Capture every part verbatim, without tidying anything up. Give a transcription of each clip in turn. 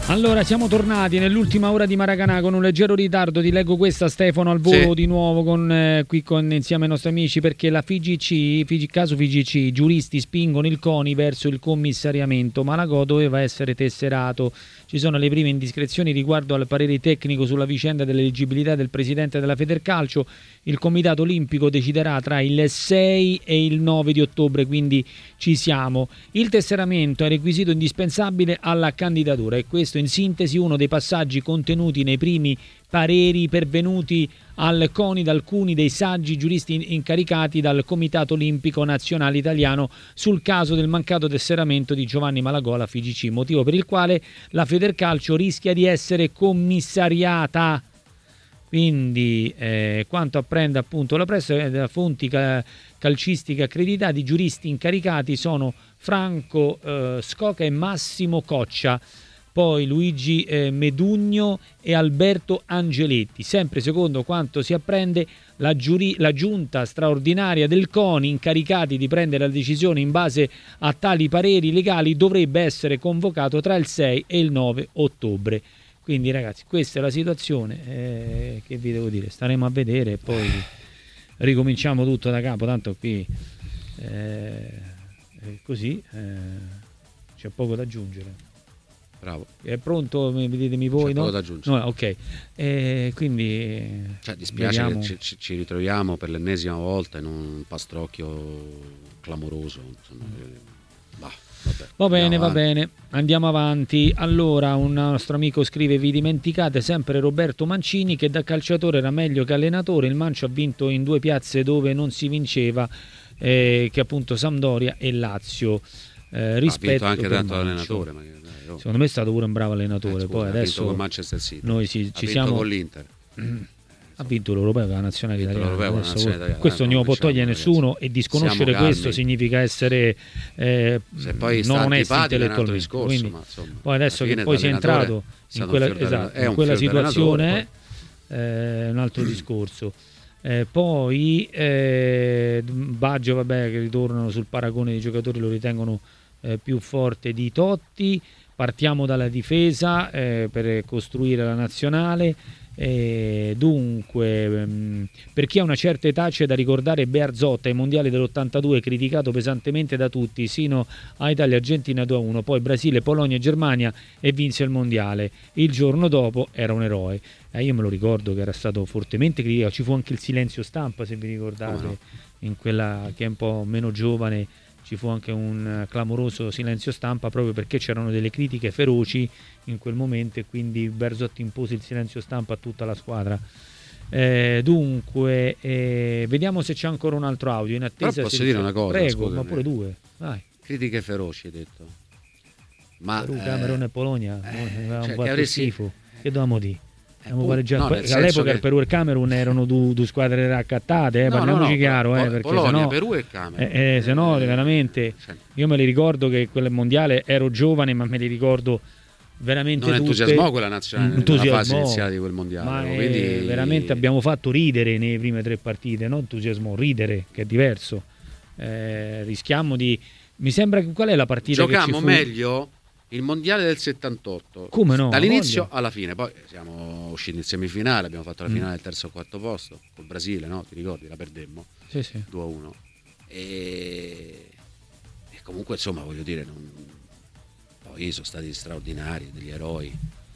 Allora, siamo tornati nell'ultima ora di Maracanà con un leggero ritardo. Ti leggo questa, Stefano, al volo sì. di nuovo con, eh, qui con, insieme ai nostri amici, perché la F I G C, F I G, caso F I G C, giuristi spingono il CONI verso il commissariamento. Malagò doveva essere tesserato. Ci sono le prime indiscrezioni riguardo al parere tecnico sulla vicenda dell'eleggibilità del presidente della Federcalcio. Il Comitato Olimpico deciderà tra il sei e il nove di ottobre, quindi ci siamo. Il tesseramento è requisito indispensabile alla candidatura e questo in sintesi uno dei passaggi contenuti nei primi pareri pervenuti al CONI da alcuni dei saggi giuristi incaricati dal Comitato Olimpico Nazionale Italiano sul caso del mancato tesseramento di Giovanni Malagò alla F I G C, motivo per il quale la Federcalcio rischia di essere commissariata. Quindi eh, quanto apprende appunto la pressa, da fonti ca- calcistiche accreditate, i giuristi incaricati sono Franco eh, Scoca e Massimo Coccia, poi Luigi eh, Medugno e Alberto Angeletti. Sempre secondo quanto si apprende, la, giuri- la giunta straordinaria del CONI, incaricati di prendere la decisione in base a tali pareri legali, dovrebbe essere convocato tra il sei e il nove ottobre. Quindi ragazzi, questa è la situazione, eh, che vi devo dire, staremo a vedere e poi ricominciamo tutto da capo, tanto qui eh, così eh, c'è poco da aggiungere. Bravo. È pronto? Mi ditemi voi, c'è no? poco da aggiungere. No, ok. Eh, quindi cioè, dispiace vediamo... che ci, ci ritroviamo per l'ennesima volta in un pastrocchio clamoroso. Insomma, bah. Vabbè, va bene, va avanti. bene, andiamo avanti. Allora, un nostro amico scrive: vi dimenticate sempre Roberto Mancini, che da calciatore era meglio che allenatore. Il Mancio ha vinto in due piazze dove non si vinceva, eh, che appunto Sampdoria e Lazio. Eh, rispetto ha vinto anche per tanto Mancio. allenatore, ma, dai, oh. Secondo me è stato pure un bravo allenatore. Eh, scusa, poi ha adesso vinto con Manchester City, noi ci, ha ci vinto siamo con l'Inter. Ha vinto l'Europeo con la nazionale italiana. L'Europeo, Adesso, nazionale italiana. questo Eh, non glielo può diciamo, togliere ragazzi, nessuno, e disconoscere questo significa essere eh, se poi non onesti intellettualmente. Discorso, quindi, ma, insomma, poi adesso che poi si è entrato in quella, esatto, in quella situazione è eh, un altro discorso. Eh, poi eh, Baggio, vabbè, che ritornano sul paragone dei giocatori, lo ritengono eh, più forte di Totti. Partiamo dalla difesa eh, per costruire la nazionale. Eh, dunque, mh, per chi ha una certa età c'è da ricordare Bearzotta ai mondiali dell'ottantadue, criticato pesantemente da tutti, sino a Italia-Argentina due a uno, poi Brasile, Polonia e Germania, e vinse il mondiale. Il giorno dopo era un eroe. Eh, io me lo ricordo che era stato fortemente criticato, ci fu anche il silenzio stampa, se vi ricordate, no? In quella che è un po' meno giovane. Ci fu anche un clamoroso silenzio stampa proprio perché c'erano delle critiche feroci in quel momento, e quindi Bearzotti impose il silenzio stampa a tutta la squadra. Eh, dunque, eh, vediamo se c'è ancora un altro audio in attesa. Però posso se dire c'è... una cosa? Prego, scusami. ma pure due. Vai. Critiche feroci, hai detto. Ma Perù, eh, Camerone e Polonia, eh, avevamo cioè, fatto che avresti... schifo. Che dovevamo dire? Eh, No, all'epoca che... il Perù e il Camerun erano due, due squadre raccattate, eh, no, parliamoci no, no, chiaro, Pol- eh, perché Polonia, sennò, Perù e Camerun. Eh, eh, se no, eh, veramente, cioè, io me li ricordo che quel mondiale ero giovane, ma me li ricordo veramente non tutte. entusiasmò quella nazionale entusiasmò, nella fase iniziale di quel mondiale. Ma Quindi... eh, veramente abbiamo fatto ridere nelle prime tre partite, non entusiasmò, ridere, che è diverso. Eh, rischiamo di... Mi sembra che qual è la partita Giocammo che ci fu? meglio il mondiale del settantotto. Come no? Dall'inizio Voglio. alla fine. Poi siamo usciti in semifinale, abbiamo fatto la Mm. finale del terzo o quarto posto col Brasile, no? Ti ricordi? La perdemmo Sì, sì. due a uno. E... e comunque insomma voglio dire, non... poi sono stati straordinari, degli eroi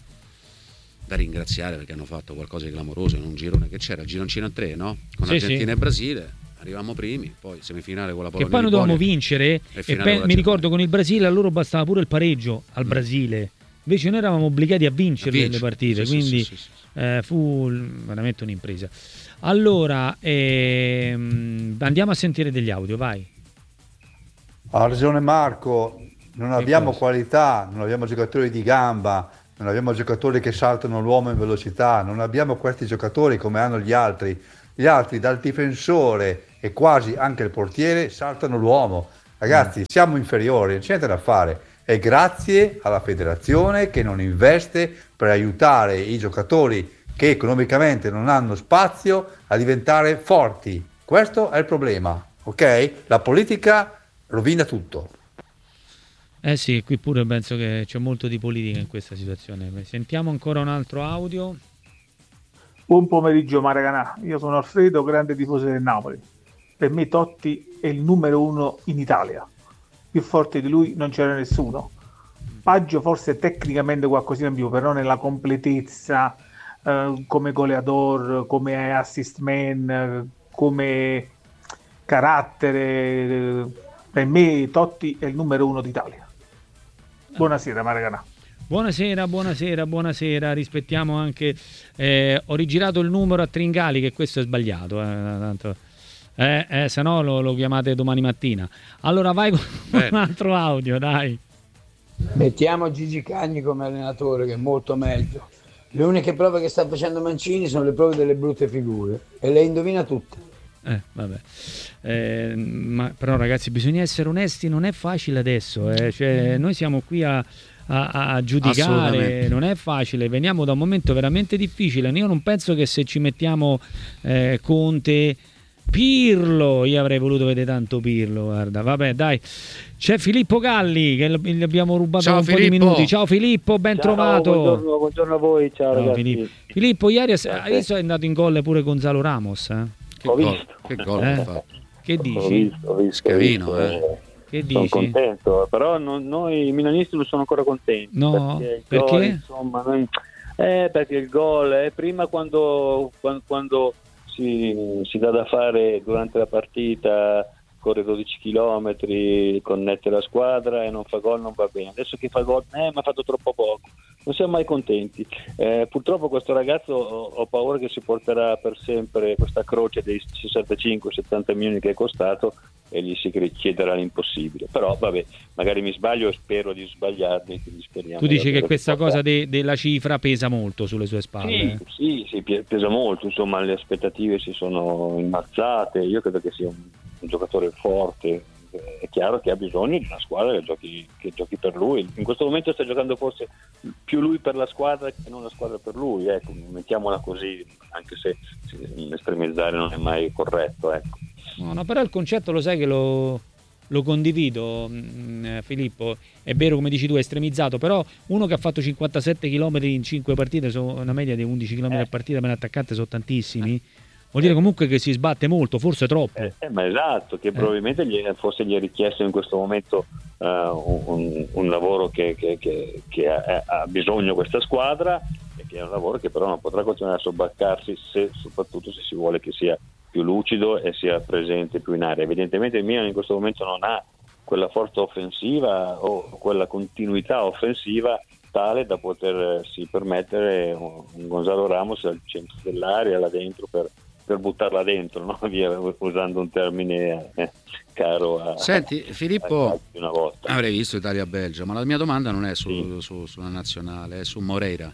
da ringraziare, perché hanno fatto qualcosa di clamoroso in un girone che c'era, il gironcino a tre, no? Con Sì, Argentina sì. e Brasile. Arrivavamo primi, poi semifinale con la Polonia. Che poi noi dovevamo vincere, e pe- mi ricordo con il Brasile a loro bastava pure il pareggio al mm. Brasile, invece noi eravamo obbligati a vincere le partite, sì, quindi sì, sì, sì, sì. Eh, fu veramente un'impresa. Allora ehm, andiamo a sentire degli audio, vai. Ha ragione Marco, non abbiamo qualità, non abbiamo giocatori di gamba, non abbiamo giocatori che saltano l'uomo in velocità, non abbiamo questi giocatori come hanno gli altri. Gli altri, dal difensore e quasi anche il portiere, saltano l'uomo. Ragazzi, mm. siamo inferiori, non c'è niente da fare. E grazie alla federazione che non investe per aiutare i giocatori che economicamente non hanno spazio a diventare forti. Questo è il problema, ok? La politica rovina tutto. Eh sì, qui pure penso che c'è molto di politica in questa situazione. Sentiamo ancora un altro audio. Buon pomeriggio Maracanà, io sono Alfredo, grande tifoso del Napoli. Per me Totti è il numero uno in Italia, più forte di lui non c'era nessuno. Baggio forse tecnicamente qualcosina in più, però nella completezza, eh, come goleador, come assist man, eh, come carattere, eh, per me Totti è il numero uno d'Italia. Buonasera Maracanà. Buonasera, buonasera, buonasera. Rispettiamo anche. Eh, ho rigirato il numero a Tringali, che questo è sbagliato. Eh, tanto, eh, eh, se no lo, lo chiamate domani mattina. Allora vai con Bene. un altro audio, dai. Mettiamo Gigi Cagni come allenatore, che è molto meglio. Le uniche prove che sta facendo Mancini sono le prove delle brutte figure e le indovina tutte. Eh, vabbè. Eh, ma però ragazzi, bisogna essere onesti, non è facile adesso. Eh. Cioè, noi siamo qui a. A, a giudicare, non è facile, veniamo da un momento veramente difficile. Io non penso che se ci mettiamo eh, Conte, Pirlo, io avrei voluto vedere tanto Pirlo, guarda, vabbè dai, c'è Filippo Galli che gli abbiamo rubato ciao, un Filippo. po' di minuti. Ciao Filippo, ben ciao, trovato. Buongiorno, buongiorno a voi, ciao, ciao ragazzi. Filippo, Filippo ieri hai visto è andato in gol pure Gonzalo Ramos, eh? Che ho gol, visto. Che gol eh? fatto. Che dici? Ho visto, ho visto, Scavino, ho visto, eh. Che sono dici? contento, però non, noi milanisti non sono ancora contenti. No, perché? perché? Gol, insomma, noi, eh, perché il gol è prima quando, quando, quando si, si dà da fare durante la partita, corre dodici chilometri, connette la squadra e non fa gol, non va bene. Adesso che fa gol, eh, ma ha fatto troppo poco. Non siamo mai contenti. Eh, purtroppo questo ragazzo ho, ho paura che si porterà per sempre questa croce dei sessantacinque settanta milioni che è costato e gli si chiederà l'impossibile. Però vabbè, magari mi sbaglio e spero di sbagliarmi. Speriamo. Tu dici che questa cosa de- della cifra pesa molto sulle sue spalle? Sì, sì, sì, pesa molto. Insomma, le aspettative si sono innalzate. Io credo che sia un, un giocatore forte. È chiaro che ha bisogno di una squadra che giochi, che giochi per lui. In questo momento sta giocando forse più lui per la squadra che non la squadra per lui, ecco, mettiamola così, anche se estremizzare non è mai corretto, ecco. No, no, però il concetto lo sai che lo, lo condivido, mh, Filippo, è vero come dici tu, è estremizzato, però uno che ha fatto cinquantasette chilometri in cinque partite, sono una media di undici chilometri eh. a partita per attaccante, sono tantissimi. Vuol dire comunque che si sbatte molto, forse troppo. Eh, eh, ma esatto, che eh. probabilmente gli, forse gli è richiesto in questo momento uh, un, un lavoro che, che, che, che ha, ha bisogno questa squadra, e che è un lavoro che però non potrà continuare a sobbarcarsi, se, soprattutto se si vuole che sia più lucido e sia presente più in area. Evidentemente il Milan in questo momento non ha quella forza offensiva o quella continuità offensiva tale da potersi permettere un, un Gonzalo Ramos al centro dell'area, là dentro, per per buttarla dentro, no? Via, usando un termine eh, caro a, Senti Filippo, a una volta. Avrei visto Italia-Belgio, ma la mia domanda non è su, sì. su, sulla nazionale, è su Moreira,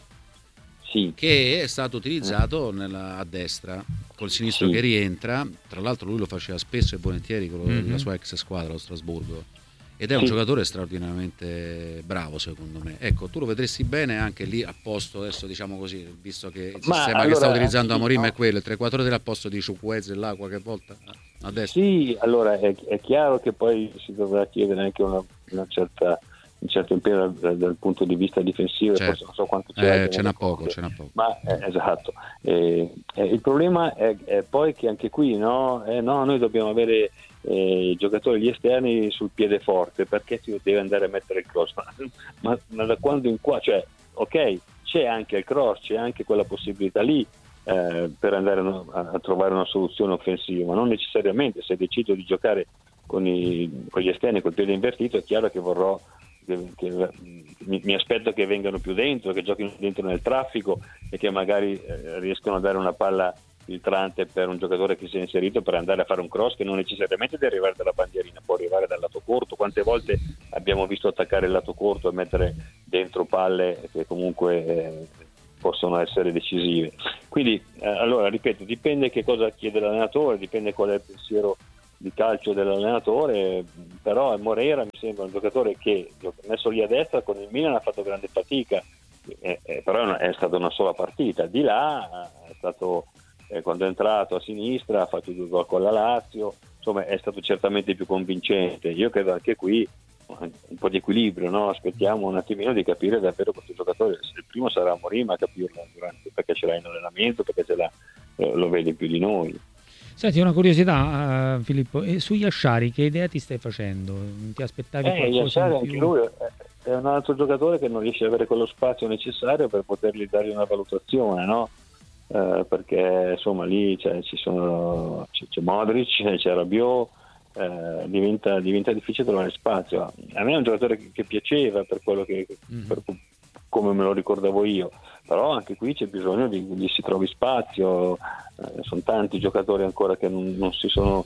sì. che è stato utilizzato nella, a destra col sinistro sì. che rientra, tra l'altro lui lo faceva spesso e volentieri con mm-hmm. la sua ex squadra, lo Strasburgo, ed è un sì. giocatore straordinariamente bravo secondo me. Ecco, tu lo vedresti bene anche lì a posto, adesso diciamo così, visto che il Ma sistema allora, che sta utilizzando sì, Amorim no. è quello, il tre quattro tre al posto di Chukwueze là qualche volta a destra. Sì, allora è, è chiaro che poi si dovrà chiedere anche una, una certa un certo impegno dal, dal punto di vista difensivo, certo. forse non so quanto c'è, eh, ce n'ha poco, ce n'ha poco. Ma eh, esatto. Eh, eh, il problema è, è poi che anche qui no, eh, no noi dobbiamo avere eh, i giocatori, gli esterni sul piede forte, perché si deve andare a mettere il cross, ma, ma, ma da quando in qua, cioè ok, c'è anche il cross, c'è anche quella possibilità lì eh, per andare a, a trovare una soluzione offensiva, ma non necessariamente. Se decido di giocare con, i, con gli esterni col piede invertito, è chiaro che vorrò che, che mi, mi aspetto che vengano più dentro, che giochino dentro nel traffico e che magari eh, riescano a dare una palla filtrante per un giocatore che si è inserito per andare a fare un cross che non necessariamente deve arrivare dalla bandierina, può arrivare dal lato corto. Quante volte abbiamo visto attaccare il lato corto e mettere dentro palle che comunque eh, possono essere decisive. Quindi eh, allora ripeto, dipende che cosa chiede l'allenatore, dipende qual è il pensiero di calcio dell'allenatore, però Moreira mi sembra un giocatore che messo lì a destra con il Milan ha fatto grande fatica, eh, eh, però è stata una sola partita. Di là è stato eh, quando è entrato a sinistra ha fatto due gol con la Lazio, insomma è stato certamente più convincente. Io credo anche qui un po' di equilibrio, no? Aspettiamo un attimino di capire davvero questo giocatore. Il primo sarà Amorim a capirlo durante, perché ce l'ha in allenamento, perché ce l'ha, lo vede più di noi. Senti, una curiosità, uh, Filippo, e su Yashari che idea ti stai facendo? Ti aspettavi eh, qualcosa Yashari, in più? Anche lui è un altro giocatore che non riesce ad avere quello spazio necessario per potergli dare una valutazione, no? Eh, perché insomma lì c'è, ci sono, c'è, c'è Modric, c'è Rabiot, eh, diventa, diventa difficile trovare spazio. A me è un giocatore che, che piaceva per quello che, mm-hmm. per, come me lo ricordavo io, però anche qui c'è bisogno di, di si trovi spazio, eh, sono tanti giocatori ancora che non, non si sono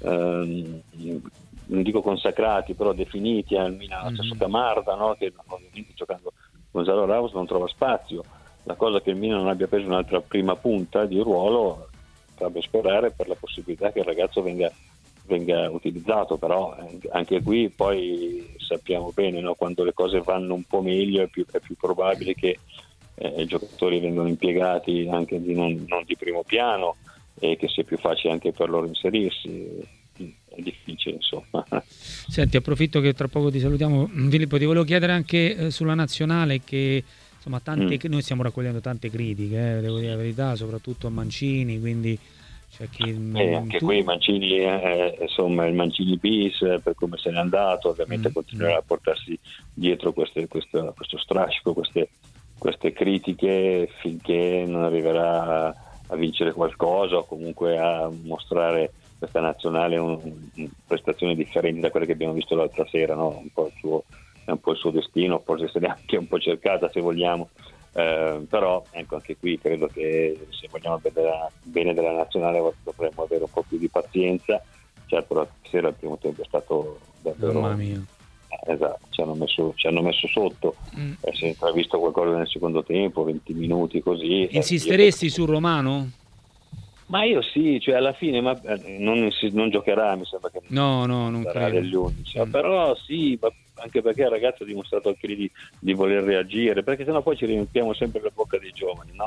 ehm, non dico consacrati, però definiti al Milan, mm-hmm. stesso Camarda, no? Che ovviamente giocando Gonzalo Ramos non trova spazio. La cosa che il Milan non abbia preso un'altra prima punta di ruolo farebbe sperare per la possibilità che il ragazzo venga, venga utilizzato, però anche qui poi sappiamo bene, no? Quando le cose vanno un po' meglio è più, è più probabile che eh, i giocatori vengano impiegati anche di non, non di primo piano e che sia più facile anche per loro inserirsi. È difficile, insomma. Senti, approfitto che tra poco ti salutiamo, Filippo, ti volevo chiedere anche eh, sulla nazionale che insomma tante, mm. noi stiamo raccogliendo tante critiche, eh, devo dire la verità, soprattutto a Mancini, quindi c'è chi, eh, anche tu... qui Mancini eh, insomma il Mancini bis per come se n'è andato, ovviamente mm. continuerà a portarsi dietro queste, questo, questo strascico, queste, queste critiche finché non arriverà a vincere qualcosa o comunque a mostrare questa nazionale un, un, prestazioni differenti da quelle che abbiamo visto l'altra sera, no? Un po' il suo, è un po' il suo destino, forse se n'è anche un po' cercata se vogliamo, eh, però ecco, anche qui credo che se vogliamo vedere bene della nazionale dovremmo avere un po' più di pazienza. Certo la sera il primo tempo è stato davvero, mamma mia. Eh, esatto, ci hanno messo, ci hanno messo sotto, mm. eh, si è intravisto qualcosa nel secondo tempo, venti minuti così. Insisteresti eh, su Romano? Ma io sì, cioè alla fine ma, non, non giocherà, mi sembra che no, no, non sarà credo. degli undici, mm. però sì, ma anche perché il ragazzo ha dimostrato anche di, di voler reagire, perché sennò poi ci riempiamo sempre la bocca dei giovani, no?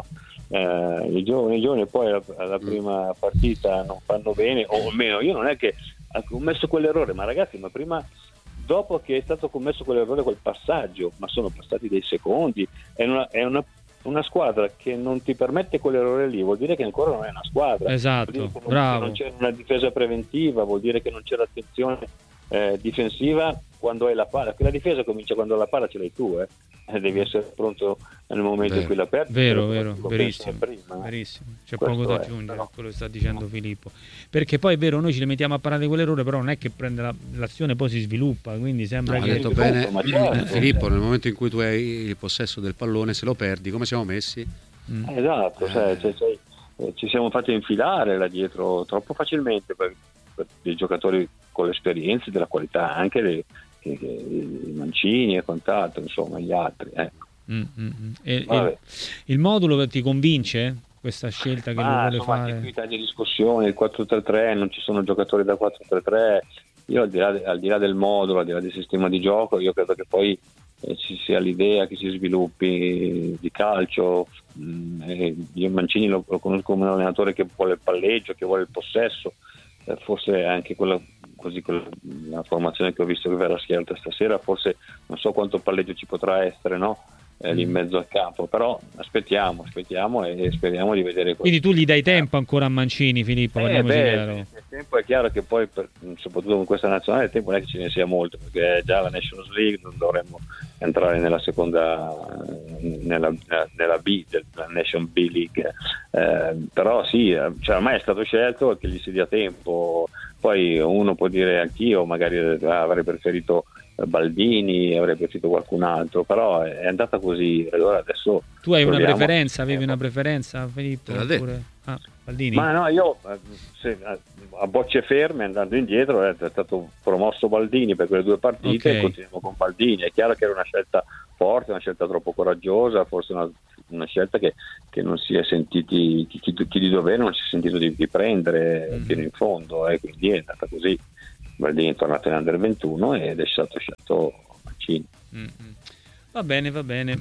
Eh, i giovani, i giovani poi alla, alla prima partita non fanno bene, o almeno io non è che ho commesso quell'errore, ma ragazzi, ma prima, dopo che è stato commesso quell'errore, quel passaggio, ma sono passati dei secondi, è una, è una una squadra che non ti permette quell'errore lì vuol dire che ancora non è una squadra, esatto, vuol dire che non, bravo. Che non c'era una difesa preventiva, vuol dire che non c'era attenzione eh, difensiva quando hai la palla, perché la difesa comincia quando la palla ce l'hai tu, eh. Eh, devi essere pronto nel momento vero, in cui la perdi. Vero, vero, verissimo, prima, verissimo. C'è poco da aggiungere a quello che sta dicendo no. Filippo, perché poi è vero, noi ci mettiamo a parlare di quell'errore, però non è che prende la, l'azione poi si sviluppa, quindi sembra no, che... Ha detto bene certo, Filippo, nel momento in cui tu hai il possesso del pallone, se lo perdi, come siamo messi? Mm. Esatto, eh. cioè, cioè, cioè, eh, ci siamo fatti infilare là dietro troppo facilmente per, per dei giocatori con l'esperienza, della qualità anche dei, dei, dei Mancini e quant'altro, insomma gli altri, ecco. Mm, mm, mm. E, e il modulo ti convince questa scelta che ah, lo vuole insomma, fare? Anche qui tagli discussioni, il quattro tre tre, non ci sono giocatori da quattro tre tre. Io al di là, al di là del modulo, al di là del sistema di gioco, io credo che poi eh, ci sia l'idea che si sviluppi di calcio. Mm, eh, io Mancini lo, lo conosco come un allenatore che vuole il palleggio, che vuole il possesso, eh, forse anche quella, così quella, la formazione che ho visto che verrà schierata stasera, forse non so quanto palleggio ci potrà essere, no? Eh, lì in mezzo al campo, però aspettiamo, aspettiamo e speriamo di vedere. Quindi tu gli dai tempo ancora a Mancini, Filippo? Eh, beh, il tempo è chiaro che poi, per, soprattutto con questa nazionale, il tempo non è che ce ne sia molto, perché già la Nations League non dovremmo entrare nella seconda, nella, nella B, della Nation B League, eh, però sì, cioè ormai è stato scelto che gli si dia tempo. Poi uno può dire anch'io, magari ah, avrei preferito Baldini, avrei preferito qualcun altro, però è andata così. Allora adesso tu hai una preferenza, avevi una preferenza, Filippo? Oppure... Ah, Baldini? Ma no, io se, a bocce ferme, andando indietro, è stato promosso Baldini per quelle due partite, okay. E continuiamo con Baldini. È chiaro che era una scelta forte, una scelta troppo coraggiosa, forse una, una scelta che, che non si è sentiti, chi, chi, chi di dovere non si è sentito di, di prendere mm-hmm. fino in fondo, e eh, quindi è andata così. Baldini è tornato in Under ventuno ed è stato scelto Mancini. Mm-hmm. Va bene, va bene,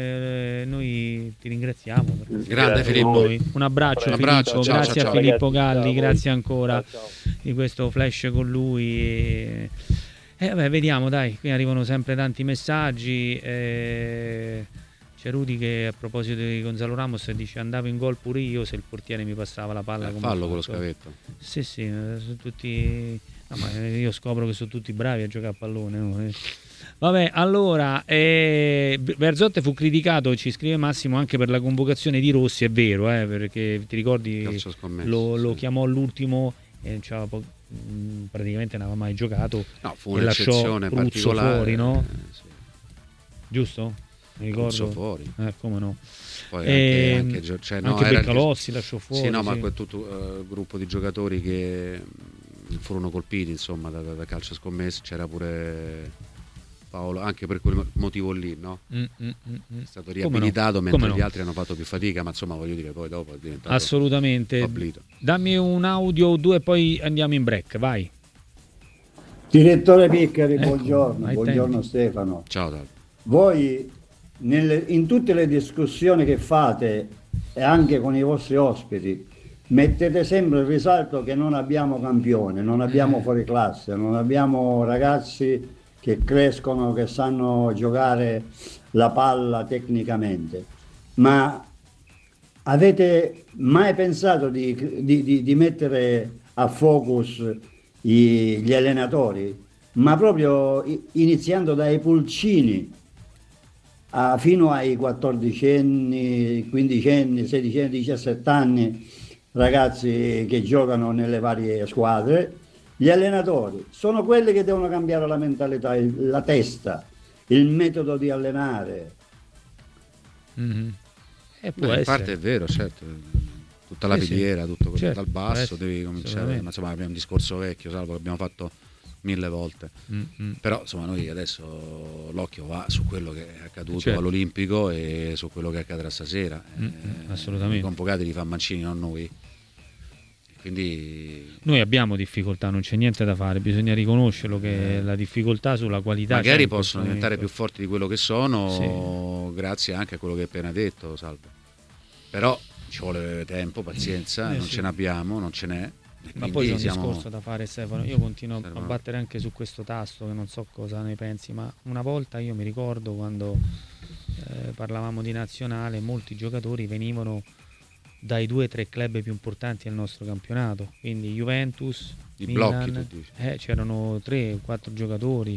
eh, noi ti ringraziamo. Grande Filippo. Un abbraccio, un Filippo. abbraccio ciao, grazie ciao, a Filippo ragazzi, Galli, ciao, grazie ancora ciao, ciao. di questo flash con lui. E... Eh, vabbè, vediamo, dai, qui arrivano sempre tanti messaggi. Eh, c'è Rudy che a proposito di Gonzalo Ramos dice: andavo in gol pure io se il portiere mi passava la palla. Eh, come fallo con lo scavetto. Sì, sì, sono tutti... No, ma io scopro che sono tutti bravi a giocare a pallone. No? Vabbè, allora, eh, Berzotte fu criticato, ci scrive Massimo, anche per la convocazione di Rossi, è vero, eh, perché ti ricordi lo, lo sì. chiamò all'ultimo e c'era po- praticamente non aveva mai giocato. No, fu e lasciò un'eccezione Pruzzo particolare. fuori, no? Eh, sì. Giusto? Mi ricordo. Pruzzo fuori. Eh, come no? Poi E, anche, anche, cioè, no, anche era Beccalossi anche, lasciò fuori. Sì, no, sì. ma quel tutto uh, gruppo di giocatori che furono colpiti, insomma, da, da calcio scommesso, c'era pure Paolo, anche per quel motivo lì, no? Mm, mm, mm. È stato riabilitato no? mentre no? gli altri hanno fatto più fatica, ma insomma voglio dire, poi dopo è diventato assolutamente. fablito. Dammi un audio o due e poi andiamo in break, vai. Direttore Piccari, Ecco, buongiorno, ai buongiorno tempi. Stefano. Ciao Dalvo. Voi nelle- in tutte le discussioni che fate e anche con i vostri ospiti mettete sempre il risalto che non abbiamo campione, non abbiamo fuori classe, non abbiamo ragazzi che crescono, che sanno giocare la palla tecnicamente. Ma avete mai pensato di, di- di- di mettere a focus i- gli allenatori? Ma proprio i- iniziando dai pulcini a- fino ai quattordicenni, quindicenni, sedicenni, diciassette anni, ragazzi che giocano nelle varie squadre. Gli allenatori sono quelli che devono cambiare la mentalità, il- la testa, il metodo di allenare. Mm-hmm. E può Beh, in essere. parte è vero, certo. Tutta la Sì, sì. filiera, tutto quello Certo, dal basso, può devi essere, cominciare. assolutamente. Ma insomma abbiamo un discorso vecchio, salvo che abbiamo fatto mille volte. Mm-hmm. Però insomma noi adesso l'occhio va su quello che è accaduto Certo. all'Olimpico e su quello che accadrà stasera. Mm-mm, assolutamente. I convocati li fa Mancini, non noi. Quindi Noi abbiamo difficoltà, non c'è niente da fare, bisogna riconoscerlo che la difficoltà sulla qualità magari c'è in possono questo diventare più momento. forti di quello che sono, grazie anche a quello che hai appena detto, Salvo. Però ci vuole tempo, pazienza, Eh, non sì. ce n'abbiamo, non ce n'è. E Ma poi quindi c'è un siamo- discorso da fare, Stefano. Io continuo a Servono- battere anche su questo tasto, che non so cosa ne pensi, ma una volta io mi ricordo quando eh, parlavamo di nazionale, molti giocatori venivano dai due o tre club più importanti del nostro campionato, quindi Juventus, I Milan, blocchi, tu dici. eh, c'erano tre o quattro giocatori.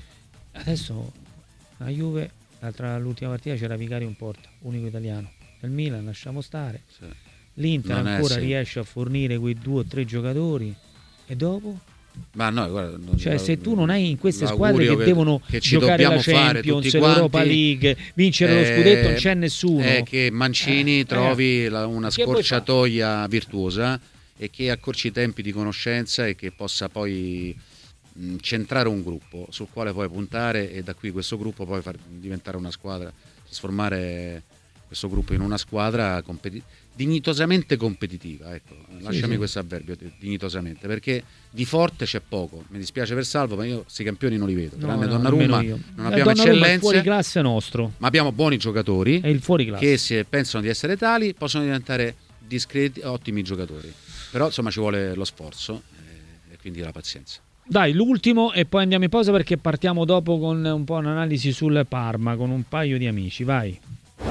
Adesso la Juve, l'altra, l'ultima partita c'era Vicario in porta, unico italiano. Nel Milan lasciamo stare. Sì. L'Inter Non è ancora semplice. riesce a fornire quei due o tre giocatori e dopo? Ma no, guarda, non- Cioè, se tu non hai in queste l'augurio squadre che, devono che ci giocare la dobbiamo fare Champions, tutti l'Europa quanti, League, vincere lo eh, scudetto, non c'è nessuno. è che Mancini Eh, trovi eh. la- una Che vuoi scorciatoia virtuosa e che accorci i tempi di conoscenza e che possa poi mh, centrare un gruppo sul quale puoi puntare e da qui questo gruppo poi far diventare una squadra, trasformare questo gruppo in una squadra competi- dignitosamente competitiva, ecco, lasciami sì. questo avverbio, dignitosamente, perché di forte c'è poco. Mi dispiace per Salvo, ma io questi campioni non li vedo. No, Tranne no, Donnarumma, nemmeno io. non Eh, abbiamo Donnarumma è il eccellenze, fuori classe nostro, ma abbiamo buoni giocatori è il fuori classe. che se pensano di essere tali possono diventare discreti, ottimi giocatori. Però insomma ci vuole lo sforzo eh, e quindi la pazienza. Dai, l'ultimo e poi andiamo in pausa perché partiamo dopo con un po' un'analisi sul Parma con un paio di amici, vai.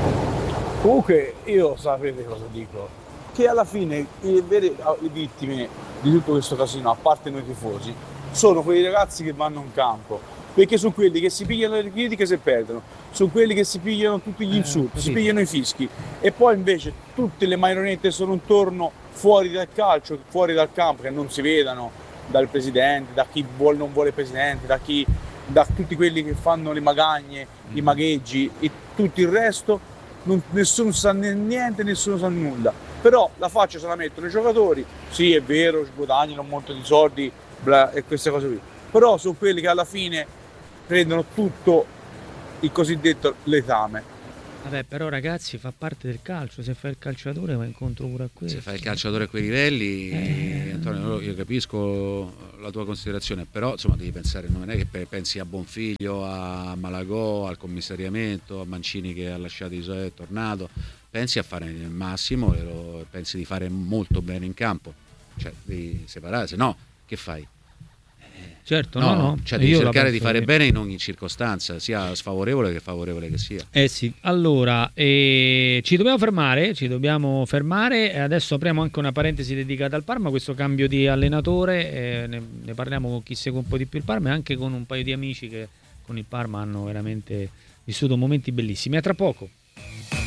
Comunque io sapete cosa dico? Che alla fine le vere le vittime di tutto questo casino, a parte noi tifosi, sono quei ragazzi che vanno in campo, perché sono quelli che si pigliano le critiche se perdono, sono quelli che si pigliano tutti gli insulti, Eh, si capito. pigliano i fischi e poi invece tutte le marionette sono intorno fuori dal calcio, fuori dal campo, che non si vedano dal presidente, da chi vuole non vuole il presidente, da chi da tutti quelli che fanno le magagne, i magheggi e tutto il resto. Non, nessuno sa né niente, nessuno sa nulla, però la faccia se la mettono i giocatori. Sì, è vero, guadagnano un monte di soldi bla, e queste cose qui, però sono quelli che alla fine prendono tutto il cosiddetto letame. Vabbè, però ragazzi, fa parte del calcio, se fai il calciatore va incontro pure a questo. Se fai il calciatore a quei livelli, Eh. Antonio, io capisco la tua considerazione, però insomma devi pensare, non è che pe- pensi a Bonfiglio, a Malagò, al commissariamento, a Mancini che ha lasciato Isola e è tornato, pensi a fare il massimo e lo- pensi di fare molto bene in campo, cioè devi separare, se no che fai? Eh, certo, no, no, no. Cioè devi Io cercare di penso fare che... bene in ogni circostanza, sia sfavorevole che favorevole che sia. Eh sì, allora eh, ci dobbiamo fermare, ci dobbiamo fermare e adesso apriamo anche una parentesi dedicata al Parma, questo cambio di allenatore, eh, ne, ne parliamo con chi segue un po' di più il Parma e anche con un paio di amici che con il Parma hanno veramente vissuto momenti bellissimi. A tra poco.